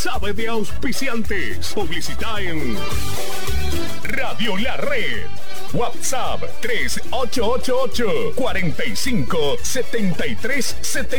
sabe de auspiciantes. Publicita en Radio La Red. WhatsApp 3888 45 73 70.